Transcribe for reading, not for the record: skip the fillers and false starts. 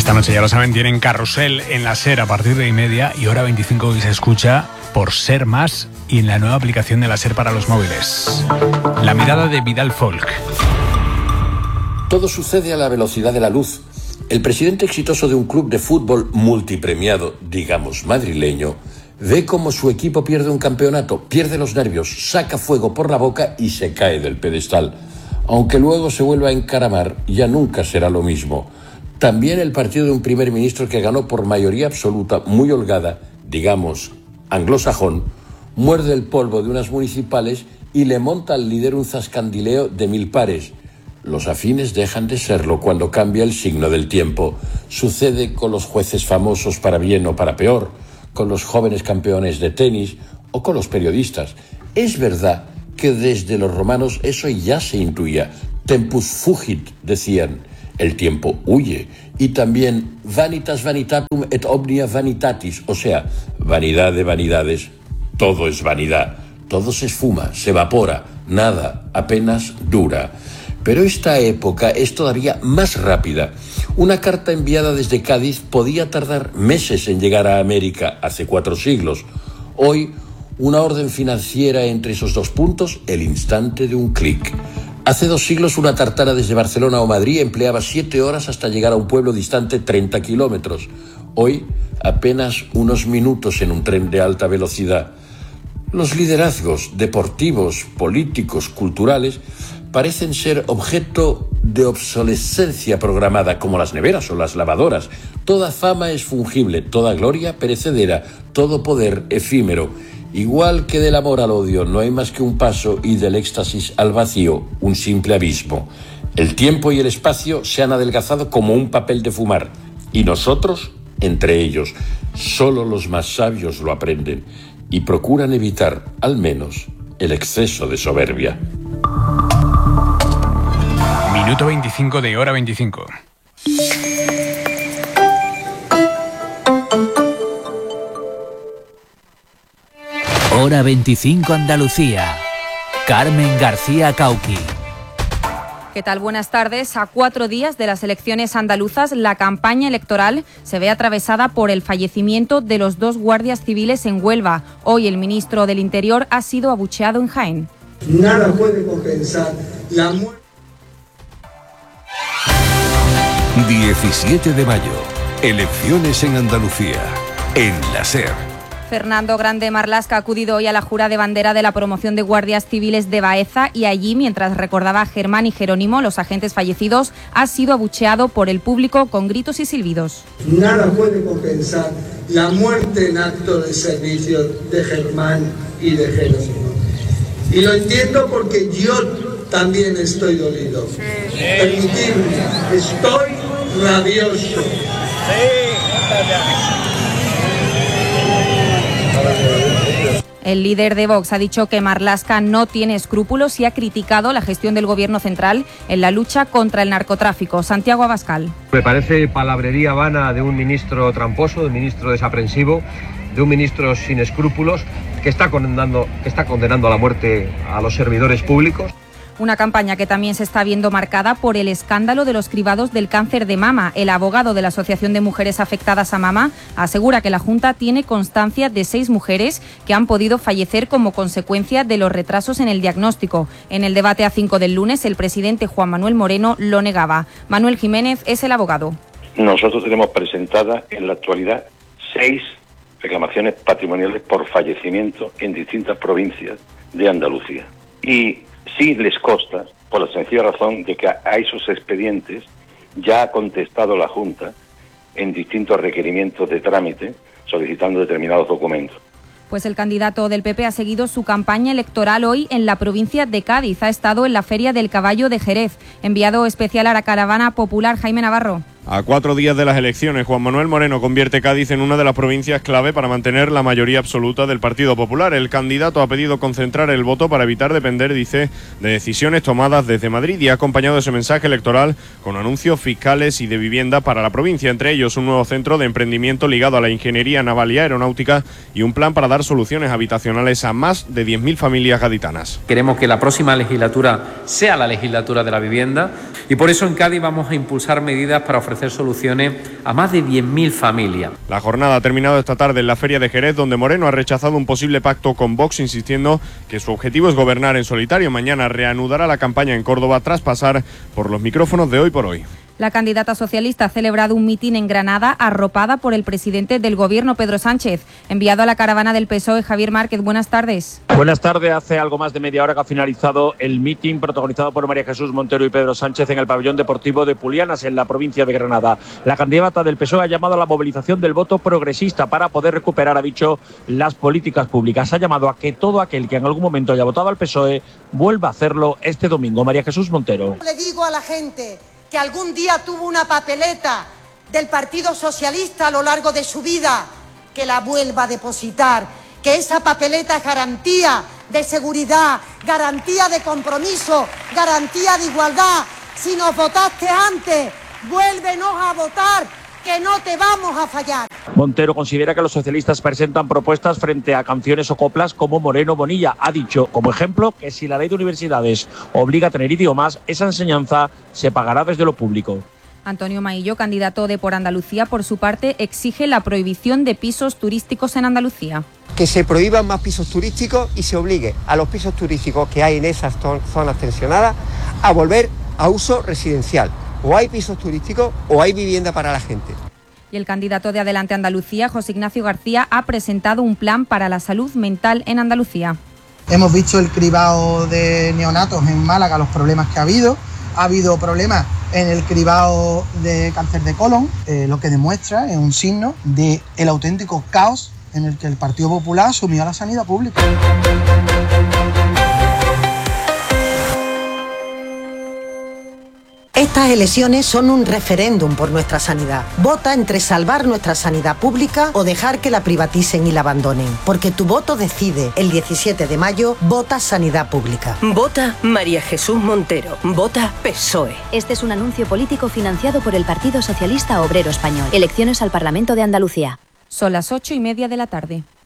Esta noche, ya lo saben, tienen Carrusel en la SER a partir de 1:30 y hora 25 hoy se escucha por Ser Más y en la nueva aplicación de la SER para los móviles. La mirada de Vidal Folk. Todo sucede a la velocidad de la luz. El presidente exitoso de un club de fútbol multipremiado, digamos madrileño, ve cómo su equipo pierde un campeonato, pierde los nervios, saca fuego por la boca y se cae del pedestal. Aunque luego se vuelva a encaramar, ya nunca será lo mismo. También el partido de un primer ministro que ganó por mayoría absoluta, muy holgada, digamos anglosajón, muerde el polvo de unas municipales y le monta al líder un zascandileo de 1000 pares. Los afines dejan de serlo cuando cambia el signo del tiempo. Sucede con los jueces famosos para bien o para peor, con los jóvenes campeones de tenis o con los periodistas. Es verdad que desde los romanos eso ya se intuía. Tempus fugit, decían. El tiempo huye. Y también vanitas vanitatum et omnia vanitatis, o sea, vanidad de vanidades, todo es vanidad. Todo se esfuma, se evapora, nada, apenas dura. Pero esta época es todavía más rápida. Una carta enviada desde Cádiz podía tardar meses en llegar a América hace 4 siglos. Hoy, una orden financiera entre esos 2 puntos, el instante de un clic. Hace 2 siglos una tartana desde Barcelona o Madrid empleaba 7 horas hasta llegar a un pueblo distante 30 kilómetros. Hoy, apenas unos minutos en un tren de alta velocidad. Los liderazgos deportivos, políticos, culturales parecen ser objeto de obsolescencia programada, como las neveras o las lavadoras. Toda fama es fungible, toda gloria perecedera, todo poder efímero. Igual que del amor al odio no hay más que un paso y del éxtasis al vacío un simple abismo. El tiempo y el espacio se han adelgazado como un papel de fumar y nosotros, entre ellos, solo los más sabios lo aprenden y procuran evitar, al menos, el exceso de soberbia. Minuto 25 de hora 25. Hora 25 Andalucía. Carmen García Cauqui. ¿Qué tal? Buenas tardes. A 4 días de las elecciones andaluzas, la campaña electoral se ve atravesada por el fallecimiento de los 2 guardias civiles en Huelva. Hoy el ministro del Interior ha sido abucheado en Jaén. Nada puede compensar la muerte. 17 de mayo. Elecciones en Andalucía. En la SER. Fernando Grande Marlaska ha acudido hoy a la jura de bandera de la promoción de guardias civiles de Baeza y allí, mientras recordaba a Germán y Jerónimo, los agentes fallecidos, ha sido abucheado por el público con gritos y silbidos. Nada puede compensar la muerte en acto de servicio de Germán y de Jerónimo. Y lo entiendo porque yo también estoy dolido. Permitidme, estoy rabioso. El líder de Vox ha dicho que Marlaska no tiene escrúpulos y ha criticado la gestión del Gobierno central en la lucha contra el narcotráfico. Santiago Abascal. Me parece palabrería vana de un ministro tramposo, de un ministro desaprensivo, de un ministro sin escrúpulos que está condenando a la muerte a los servidores públicos. Una campaña que también se está viendo marcada por el escándalo de los cribados del cáncer de mama. El abogado de la Asociación de Mujeres Afectadas a Mama asegura que la Junta tiene constancia de 6 mujeres que han podido fallecer como consecuencia de los retrasos en el diagnóstico. En el debate A5 del lunes, el presidente Juan Manuel Moreno lo negaba. Manuel Jiménez es el abogado. Nosotros tenemos presentadas en la actualidad 6 reclamaciones patrimoniales por fallecimiento en distintas provincias de Andalucía. Y sí les consta, por la sencilla razón de que a esos expedientes ya ha contestado la Junta en distintos requerimientos de trámite solicitando determinados documentos. Pues el candidato del PP ha seguido su campaña electoral hoy en la provincia de Cádiz. Ha estado en la Feria del Caballo de Jerez. Enviado especial a la caravana popular, Jaime Navarro. A 4 días de las elecciones, Juan Manuel Moreno convierte Cádiz en una de las provincias clave para mantener la mayoría absoluta del Partido Popular. El candidato ha pedido concentrar el voto para evitar depender, dice, de decisiones tomadas desde Madrid y ha acompañado ese mensaje electoral con anuncios fiscales y de vivienda para la provincia, entre ellos un nuevo centro de emprendimiento ligado a la ingeniería naval y aeronáutica y un plan para dar soluciones habitacionales a más de 10.000 familias gaditanas. Queremos que la próxima legislatura sea la legislatura de la vivienda y por eso en Cádiz vamos a impulsar medidas para ofrecer ofrecer soluciones a más de 10.000 familias. La jornada ha terminado esta tarde en la Feria de Jerez, donde Moreno ha rechazado un posible pacto con Vox, insistiendo que su objetivo es gobernar en solitario. Mañana reanudará la campaña en Córdoba tras pasar por los micrófonos de Hoy por Hoy. La candidata socialista ha celebrado un mitin en Granada arropada por el presidente del Gobierno, Pedro Sánchez. Enviado a la caravana del PSOE, Javier Márquez, buenas tardes. Buenas tardes. Hace algo más de media hora que ha finalizado el mitin protagonizado por María Jesús Montero y Pedro Sánchez en el pabellón deportivo de Pulianas, en la provincia de Granada. La candidata del PSOE ha llamado a la movilización del voto progresista para poder recuperar, ha dicho, las políticas públicas. Ha llamado a que todo aquel que en algún momento haya votado al PSOE vuelva a hacerlo este domingo. María Jesús Montero. Le digo a la gente que algún día tuvo una papeleta del Partido Socialista a lo largo de su vida, que la vuelva a depositar, que esa papeleta es garantía de seguridad, garantía de compromiso, garantía de igualdad. Si nos votaste antes, vuélvenos a votar, que no te vamos a fallar. Montero considera que los socialistas presentan propuestas frente a canciones o coplas como Moreno Bonilla. Ha dicho, como ejemplo, que si la ley de universidades obliga a tener idiomas, esa enseñanza se pagará desde lo público. Antonio Maillo, candidato de Por Andalucía, por su parte, exige la prohibición de pisos turísticos en Andalucía. Que se prohíban más pisos turísticos y se obligue a los pisos turísticos que hay en esas zonas tensionadas a volver a uso residencial. O hay pisos turísticos o hay vivienda para la gente. Y el candidato de Adelante Andalucía, José Ignacio García, ha presentado un plan para la salud mental en Andalucía. Hemos visto el cribado de neonatos en Málaga, los problemas que ha habido. Ha habido problemas en el cribado de cáncer de colon, lo que demuestra es un signo del auténtico caos en el que el Partido Popular asumió a la sanidad pública. Estas elecciones son un referéndum por nuestra sanidad. Vota entre salvar nuestra sanidad pública o dejar que la privaticen y la abandonen. Porque tu voto decide. El 17 de mayo, vota sanidad pública. Vota María Jesús Montero. Vota PSOE. Este es un anuncio político financiado por el Partido Socialista Obrero Español. Elecciones al Parlamento de Andalucía. Son las 8:30 de la tarde.